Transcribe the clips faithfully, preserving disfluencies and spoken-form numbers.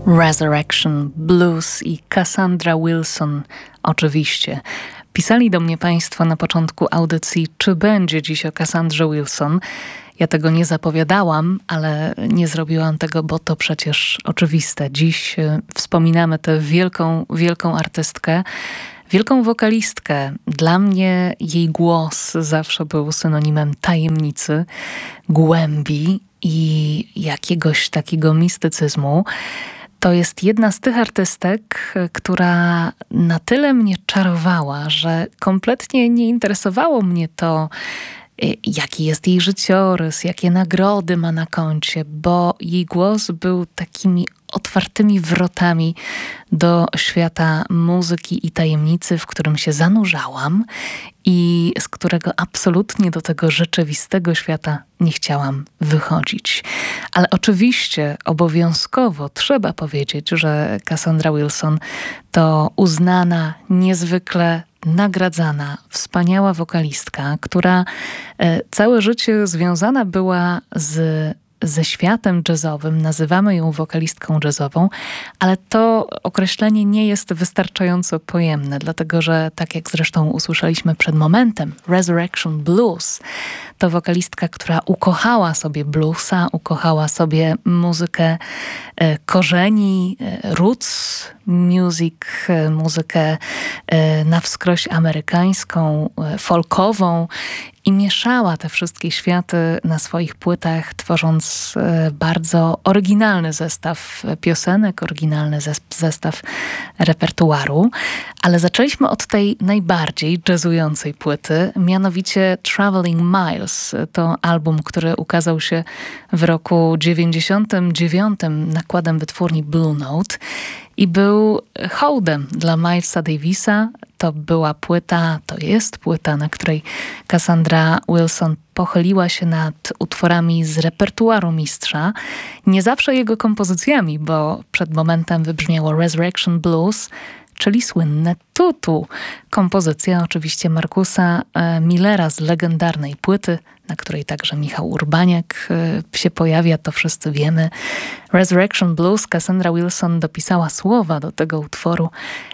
Resurrection Blues i Cassandra Wilson oczywiście. Pisali do mnie Państwo na początku audycji, czy będzie dziś o Cassandrze Wilson. Ja tego nie zapowiadałam, ale nie zrobiłam tego, bo to przecież oczywiste. Dziś wspominamy tę wielką, wielką artystkę, wielką wokalistkę. Dla mnie jej głos zawsze był synonimem tajemnicy, głębi i jakiegoś takiego mistycyzmu. To jest jedna z tych artystek, która na tyle mnie czarowała, że kompletnie nie interesowało mnie to, jaki jest jej życiorys, jakie nagrody ma na koncie, bo jej głos był takimi otwartymi wrotami do świata muzyki i tajemnicy, w którym się zanurzałam i z którego absolutnie do tego rzeczywistego świata nie chciałam wychodzić. Ale oczywiście obowiązkowo trzeba powiedzieć, że Cassandra Wilson to uznana, niezwykle nagradzana, wspaniała wokalistka, która całe życie związana była z ze światem jazzowym, nazywamy ją wokalistką jazzową, ale to określenie nie jest wystarczająco pojemne, dlatego że, tak jak zresztą usłyszeliśmy przed momentem, Resurrection Blues to wokalistka, która ukochała sobie bluesa, ukochała sobie muzykę e, korzeni, e, roots music, e, muzykę e, na wskroś amerykańską, e, folkową, i mieszała te wszystkie światy na swoich płytach, tworząc e, bardzo oryginalny zestaw piosenek, oryginalny zestaw repertuaru. Ale zaczęliśmy od tej najbardziej jazzującej płyty, mianowicie Traveling Miles. To album, który ukazał się w roku dziewięćdziesiątym dziewiątym nakładem wytwórni Blue Note i był hołdem dla Milesa Davisa. To była płyta, to jest płyta, na której Cassandra Wilson pochyliła się nad utworami z repertuaru mistrza. Nie zawsze jego kompozycjami, bo przed momentem wybrzmiało Resurrection Blues, czyli słynne Tutu. Kompozycja oczywiście Markusa Millera z legendarnej płyty, na której także Michał Urbaniak się pojawia, to wszyscy wiemy. Resurrection Blues, Cassandra Wilson dopisała słowa do tego utworu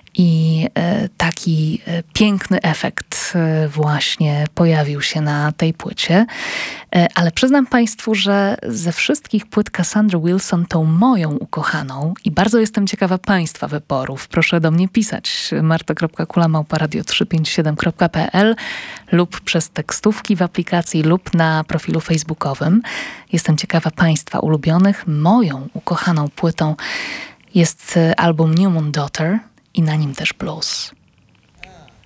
i taki piękny efekt właśnie pojawił się na tej płycie. Ale przyznam Państwu, że ze wszystkich płyt Cassandry Wilson tą moją ukochaną i bardzo jestem ciekawa Państwa wyborów. Proszę do mnie pisać marta kropka kula małpa radio trzysta pięćdziesiąt siedem kropka pe el lub przez tekstówki w aplikacji lub na profilu facebookowym. Jestem ciekawa Państwa ulubionych. Moją ukochaną płytą jest album New Moon Daughter i na nim też blues.